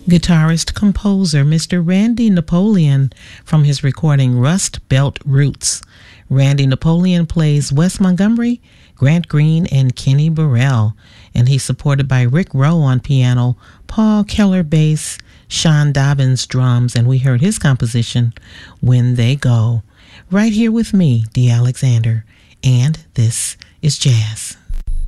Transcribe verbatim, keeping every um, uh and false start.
guitarist composer Mister Randy Napoleon from his recording Rust Belt Roots. Randy Napoleon plays Wes Montgomery, Grant Green, and Kenny Burrell, and he's supported by Rick Rowe on piano, Paul Keller bass, Sean Dobbins drums, and we heard his composition When They Go. Right here with me, Dee Alexander, and this is Jazz.